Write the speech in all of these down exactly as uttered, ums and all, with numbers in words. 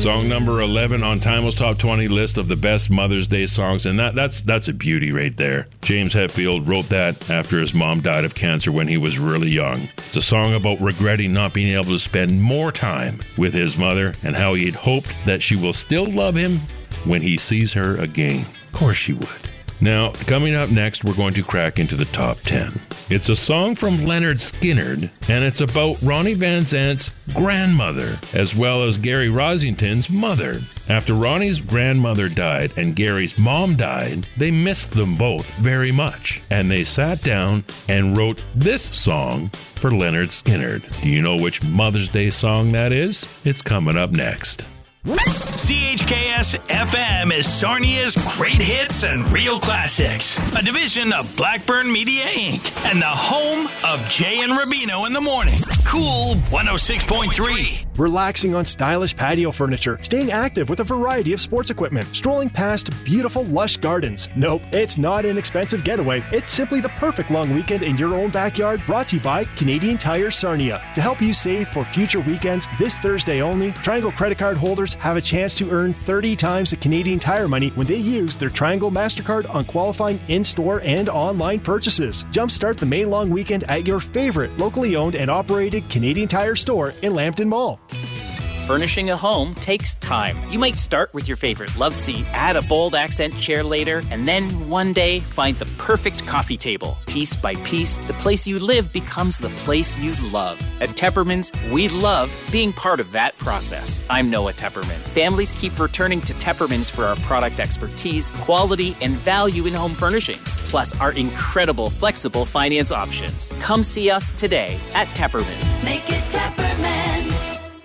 Song number eleven on Timeless Top twenty list of the best Mother's Day songs, and that that's that's a beauty right there. James Hetfield wrote that after his mom died of cancer when he was really young. It's a song about regretting not being able to spend more time with his mother and how he had hoped that she will still love him when he sees her again. Of course she would. Now, coming up next, we're going to crack into the top ten. It's a song from Lynyrd Skynyrd, and it's about Ronnie Van Zant's grandmother, as well as Gary Rossington's mother. After Ronnie's grandmother died and Gary's mom died, they missed them both very much, and they sat down and wrote this song for Lynyrd Skynyrd. Do you know which Mother's Day song that is? It's coming up next. C H K S F M is Sarnia's Great Hits and Real Classics, a division of Blackburn Media Incorporated, and the home of Jay and Rubino in the morning. Cool one oh six point three. Relaxing on stylish patio furniture, staying active with a variety of sports equipment, strolling past beautiful lush gardens. Nope, it's not an expensive getaway. It's simply the perfect long weekend in your own backyard, brought to you by Canadian Tire Sarnia. To help you save for future weekends, this Thursday only, Triangle credit card holders have a chance to earn thirty times the Canadian Tire money when they use their Triangle MasterCard on qualifying in-store and online purchases. Jumpstart the May long weekend at your favorite locally owned and operated Canadian Tire store in Lambton Mall. Furnishing a home takes time. You might start with your favorite love seat, add a bold accent chair later, and then one day find the perfect coffee table. Piece by piece, the place you live becomes the place you love. At Tepperman's, we love being part of that process. I'm Noah Tepperman. Families keep returning to Tepperman's for our product expertise, quality, and value in home furnishings, plus our incredible flexible finance options. Come see us today at Tepperman's. Make it Tepperman's.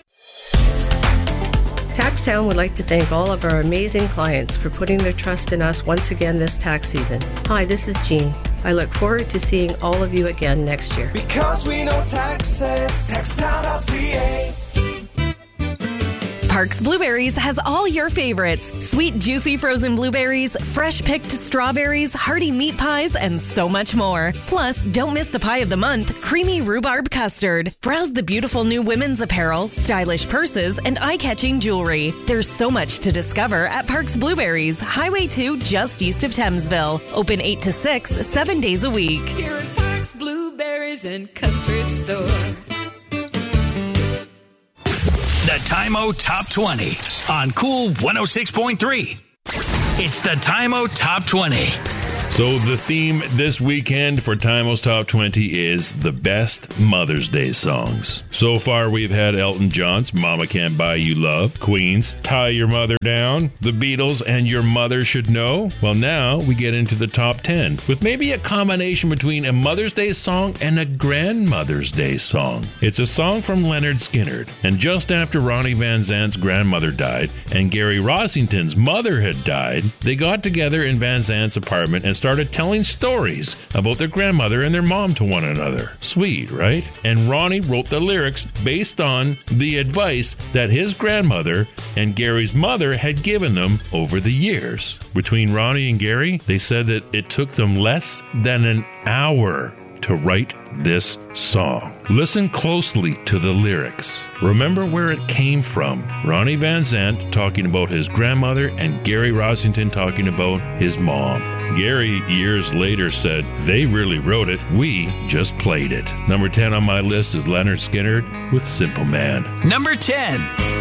TaxTown would like to thank all of our amazing clients for putting their trust in us once again this tax season. Hi, this is Jean. I look forward to seeing all of you again next year. Because we know taxes, tax town dot c a. Parks Blueberries has all your favorites. Sweet, juicy frozen blueberries, fresh picked strawberries, hearty meat pies, and so much more. Plus, don't miss the pie of the month, creamy rhubarb custard. Browse the beautiful new women's apparel, stylish purses, and eye-catching jewelry. There's so much to discover at Parks Blueberries, Highway two, just east of Thamesville. Open eight to six, seven days a week. Here at Parks Blueberries and Country Store. The Time-O Top twenty on Cool one oh six point three. It's the Time-O Top twenty. So the theme this weekend for Time-O's Top twenty is the best Mother's Day songs. So far, we've had Elton John's Mama Can't Buy You Love, Queen's Tie Your Mother Down, The Beatles' and Your Mother Should Know. Well, now we get into the top ten, with maybe a combination between a Mother's Day song and a Grandmother's Day song. It's a song from Lynyrd Skynyrd, and just after Ronnie Van Zant's grandmother died and Gary Rossington's mother had died, they got together in Van Zant's apartment and started telling stories about their grandmother and their mom to one another. Sweet, right? And Ronnie wrote the lyrics based on the advice that his grandmother and Gary's mother had given them over the years. Between Ronnie and Gary, they said that it took them less than an hour to write this song. Listen closely to the lyrics. Remember where it came from. Ronnie Van Zant talking about his grandmother and Gary Rossington talking about his mom. Gary, years later, said, "They really wrote it. We just played it." Number ten on my list is Lynyrd Skynyrd with Simple Man. Number ten.